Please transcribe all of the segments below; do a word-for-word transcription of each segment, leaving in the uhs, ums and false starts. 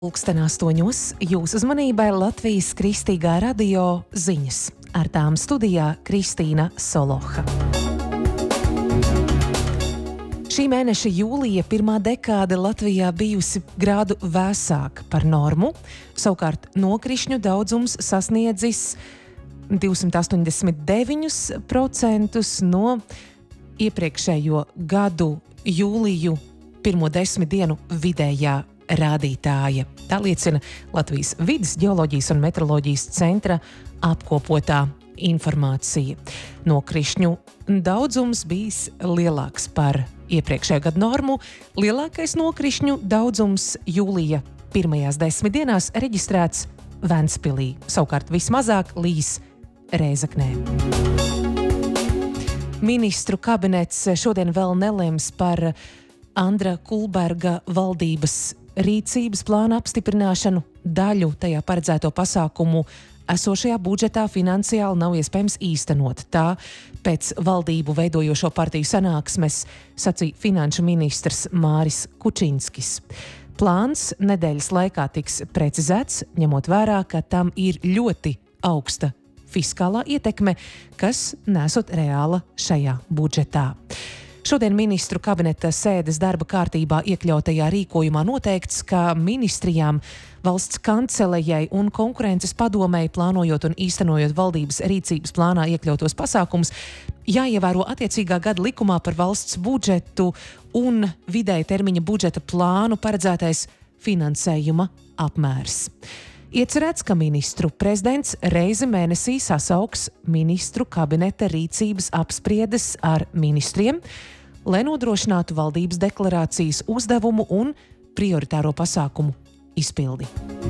Pulksten astoņos jūsu uzmanībai Latvijas Kristīgā radio ziņas. Ar tām studijā Kristīna Soloha. Šī mēneša jūlija pirmā dekāde Latvijā bijusi grādu vēsāka par normu, savukārt nokrišņu daudzums sasniedzis divsimt astoņdesmit deviņus procentus no iepriekšējo gadu jūliju pirmo desmit dienu vidējā rādītāja. Tā liecina Latvijas vides, ģeoloģijas un meteoroloģijas centra apkopotā informācija. Nokrišņu daudzums bijis lielāks par iepriekšējo gadu normu. Lielākais nokrišņu daudzums jūlija pirmajās desmit dienās reģistrēts Ventspilī, savukārt vismazāk līs Rēzeknē. Ministru kabinets šodien vēl nelems par Andra Kulberga valdības rīcības plāna apstiprināšanu. Daļu tajā paredzēto pasākumu esošajā budžetā finansiāli nav iespējams īstenot. Tā pēc valdību veidojošo partiju sanāksmes sacīja finanšu ministrs Māris Kučinskis. Plāns nedēļas laikā tiks precizēts, ņemot vērā, ka tam ir ļoti augsta fiskālā ietekme, kas nesot reāla šajā budžetā. Šodien ministru kabineta sēdes darba kārtībā iekļautajā rīkojumā noteikts, ka ministrijām, valsts kancelejai un konkurences padomei plānojot un īstenojot valdības rīcības plānā iekļautos pasākumus, jāievēro attiecīgā gada likumā par valsts budžetu un vidēja termiņa budžeta plānu paredzētais finansējuma apmērs. Iecerēts, ka ministru prezidents reizi mēnesī sasauks ministru kabineta rīcības apspriedes ar ministriem, lai nodrošinātu valdības deklarācijas uzdevumu un prioritāro pasākumu izpildi.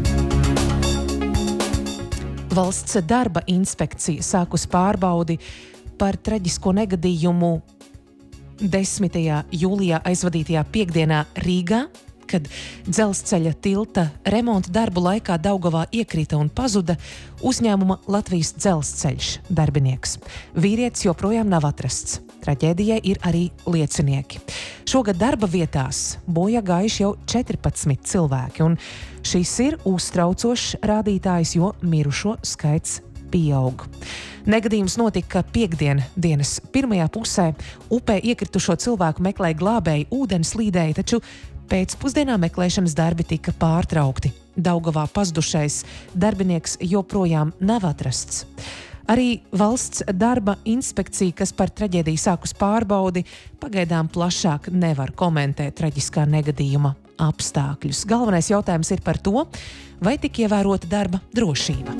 Valsts darba inspekcija sākus pārbaudi par traģisko negadījumu desmitajā jūlijā aizvadītajā piekdienā Rīgā, kad dzelzceļa tilta remonta darbu laikā Daugavā iekrita un pazuda uzņēmuma Latvijas dzelzceļš darbinieks. Vīrietis joprojām nav atrasts. Traģēdijai ir arī liecinieki. Šogad darba vietās bojā gājuši jau četrpadsmit cilvēki, un šis ir uztraucošs rādītājs, jo mirušo skaits pieaug. Negadījums notika piekdien dienas pirmajā pusē. Upē iekritušo cilvēku meklēja glābēji ūdenslīdēji, taču pēcpusdienā meklēšanas darbi tika pārtraukti. Daugavā pazudušais darbinieks joprojām nav atrasts. Arī valsts darba inspekcija, kas par traģēdiju sākus pārbaudi, pagaidām plašāk nevar komentēt traģiskā negadījuma apstākļus. Galvenais jautājums ir par to, vai tik ievērota darba drošība.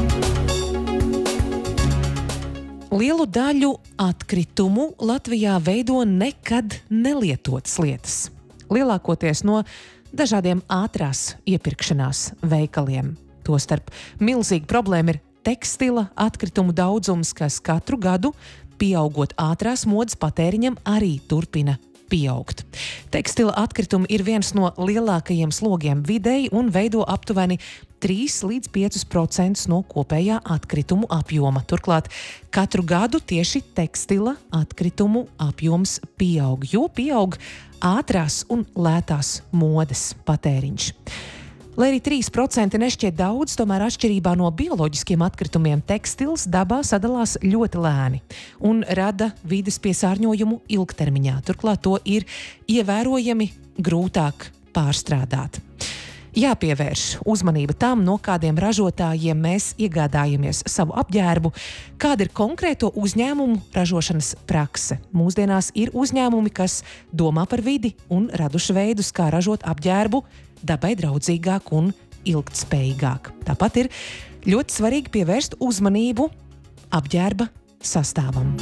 Lielu daļu atkritumu Latvijā veido nekad nelietotas lietas. Lielākoties no dažādiem ātrās iepirkšanās veikaliem. Tostarp milzīga problēma ir tekstila atkritumu daudzums, kas katru gadu, pieaugot ātrās modes patēriņam, arī turpina pieaugt. Tekstila atkritumi ir viens no lielākajiem slogiem videi un veido aptuveni trīs līdz pieci procenti no kopējā atkritumu apjoma. Turklāt katru gadu tieši tekstila atkritumu apjoms pieaug, jo pieaug ātrās un lētās modes patēriņš. Lai arī trīs procenti nešķiet daudz, tomēr atšķirībā no bioloģiskiem atkritumiem tekstils dabā sadalās ļoti lēni un rada vides piesārņojumu ilgtermiņā. Turklāt to ir ievērojami grūtāk pārstrādāt. Jāpievērš uzmanība tam, no kādiem ražotājiem mēs iegādājamies savu apģērbu, kāda ir konkrēto uzņēmumu ražošanas prakse. Mūsdienās ir uzņēmumi, kas domā par vidi un raduši veidus, kā ražot apģērbu dabai draudzīgāk un ilgtspējīgāk. Tāpat ir ļoti svarīgi pievērst uzmanību apģērba sastāvam.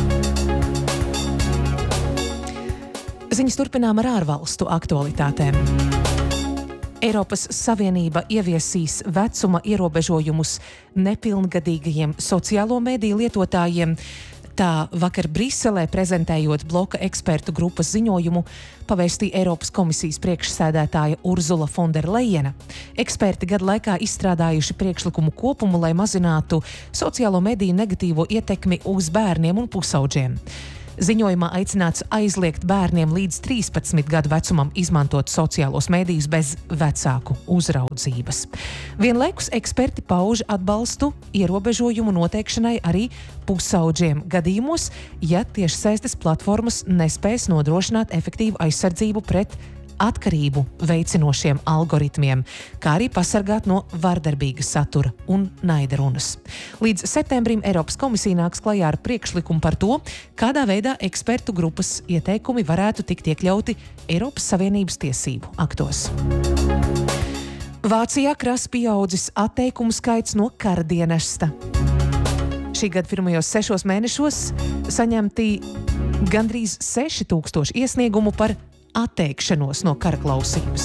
Ziņas turpinām ar ārvalstu aktualitātēm. Eiropas Savienība ieviesīs vecuma ierobežojumus nepilngadīgajiem sociālo mediju lietotājiem. Tā vakar Briselē prezentējot bloka ekspertu grupas ziņojumu pavēstīja Eiropas komisijas priekšsēdētāja Urzula Fonderlejena. Eksperti gadu laikā izstrādājuši priekšlikumu kopumu, lai mazinātu sociālo mediju negatīvo ietekmi uz bērniem un pusaudžiem. Ziņojumā aicināts aizliegt bērniem līdz trīspadsmit gadu vecumam izmantot sociālos medijus bez vecāku uzraudzības. Vienlaikus eksperti pauž atbalstu ierobežojumu noteikšanai arī pusaudžiem gadījumos, ja tiešsaistes platformas nespēs nodrošināt efektīvu aizsardzību pret atkarību veicinošiem algoritmiem, kā arī pasargāt no vardarbīga satura un naida runas. Līdz septembrim Eiropas komisija nāks klajā ar priekšlikumu par to, kādā veidā ekspertu grupas ieteikumi varētu tikt iekļauti Eiropas Savienības tiesību aktos. Vācijā krasi pieaudzis atteikumu skaits no karadienesta. Šī gada pirmajos sešos mēnešos saņemti gandrīz seši tūkstoši iesniegumu par atteikšanos no karaklausības.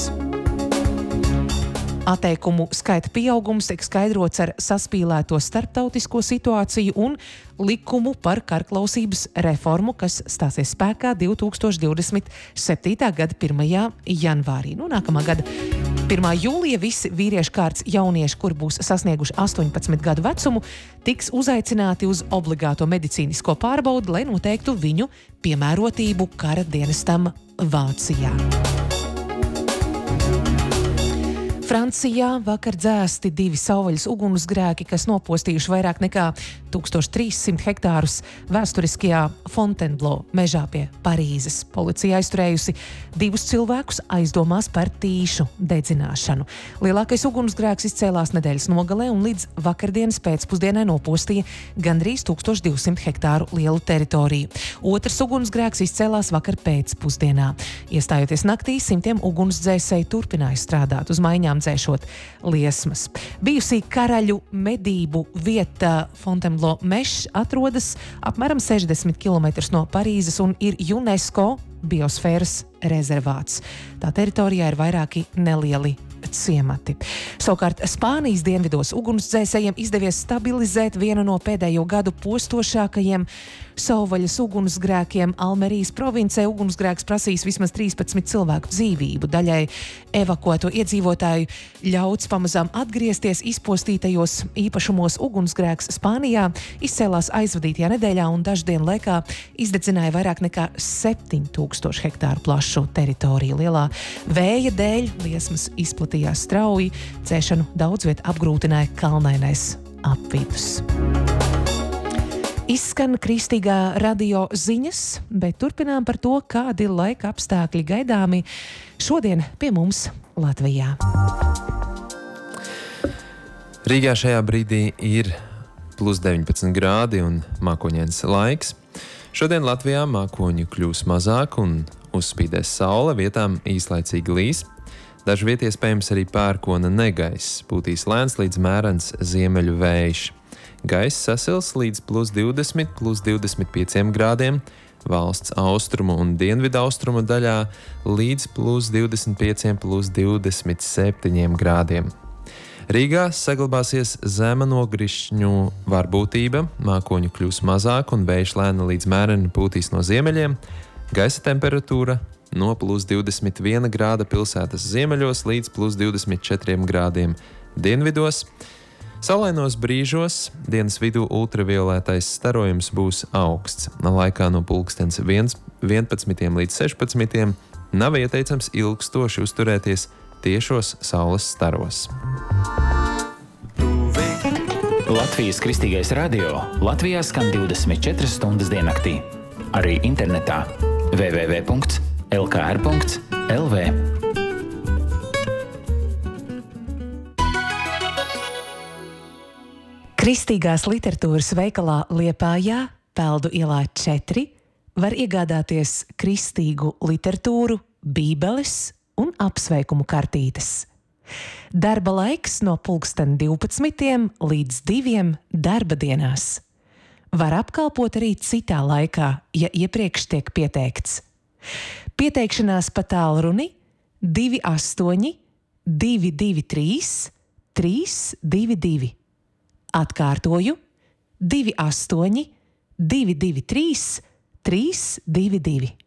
Atteikumu skaita pieaugums tiek skaidrots ar saspīlēto starptautisko situāciju un likumu par karaklausības reformu, kas stāsies spēkā divtūkstoš divdesmit septītā gada pirmajā janvārī. Nu, nākamā gada pirmā jūlija visi vīriešu kārtas jaunieši, kur būs sasnieguši astoņpadsmit gadu vecumu, tiks uzaicināti uz obligāto medicīnisko pārbaudi, lai noteiktu viņu piemērotību kara dienestam Vācijā. Francijā vakar dzēsti divi savvaļas ugunsgrēki, kas nopostījuši vairāk nekā tūkstoš trīssimt hektārus vēsturiskajā Fontainebleau mežā pie Parīzes. Policija aizturējusi divus cilvēkus aizdomās par tīšu dedzināšanu. Lielākais ugunsgrēks izcēlās nedēļas nogalē un līdz vakardienas pēcpusdienai nopostīja gandrīz tūkstoš divsimt hektāru lielu teritoriju. Otrs ugunsgrēks izcēlās vakar pēcpusdienā. Iestājoties naktī, simtiem ugunsdzēsēji turpināja strādāt uz maiņām dzēšot liesmas. Bijusī karaļu medību vieta Fontainebleau mežs atrodas apmēram sešdesmit kilometrus no Parīzes un ir UNESCO biosfēras rezervāts. Tā teritorijā ir vairāki nelieli ciemati. Savukārt Spānijas dienvidos ugunsdzēsējiem izdevies stabilizēt vienu no pēdējo gadu postošākajiem savvaļas ugunsgrēkiem. Almerijas provincē ugunsgrēks prasīs vismaz trīspadsmit cilvēku dzīvību. Daļai evakuēto iedzīvotāju ļauts pamazām atgriezties izpostītajos īpašumos. Ugunsgrēks Spānijā izcēlās aizvadītajā nedēļā un dažu dienu laikā izdedzināja vairāk nekā septiņi tūkstoši hektāru plašu teritoriju. Lielā vēja dēļ liesmas izplatījās strauji, dzēšanu daudz viet apgrūtināja kalnainais apvidus. Izskan kristīgā radio ziņas, bet turpinām par to, kādi laika apstākļi gaidāmi šodien pie mums Latvijā. Rīgā šajā brīdī ir plus deviņpadsmit grādi un mākoņains laiks. Šodien Latvijā mākoņu kļūs mazāk un uzspīdēs saule, vietām īslaicīgi līs. Dažu viet iespējams arī pērkona negaiss, būtīs lēns līdz mērens ziemeļu vējš. Gaiss sasils līdz plus divdesmit, plus divdesmit pieciem grādiem, valsts austrumu un dienvidu austrumu daļā līdz plus divdesmit pieciem, plus divdesmit septiņiem grādiem. Rīgā saglabāsies zema nogrišņu varbūtība, mākoņu kļūs mazāk un vējš lēna līdz mēreni pūtīs no ziemeļiem. Gaisa temperatūra no plus divdesmit viena grāda pilsētas ziemeļos līdz plus divdesmit četriem grādiem dienvidos. Saulainos brīžos dienas vidū ultraviolētais starojums būs augsts. Laikā no pulkstens vienpadsmitiem līdz sešpadsmitiem nav ieteicams ilgstoši uzturēties tiešos saules staros. Latvijas Kristīgais radio Latvijā skan divdesmit četras stundas diennaktī. Arī internetā w w w punkts l k r punkts l v. Kristīgās literatūras veikalā Liepājā, Peldu ielā četri, var iegādāties kristīgu literatūru, bībeles un apsveikumu kartītes. Darba laiks no pulksten divpadsmitiem līdz diviem darba dienās. Var apkalpot arī citā laikā, ja iepriekš tiek pieteikts. Pieteikšanās pa tālruni divi astoņi, divi divi trīs, trīs divi divi. Atkārtoju divi astoņi, divi divi trīs, trīs divi divi.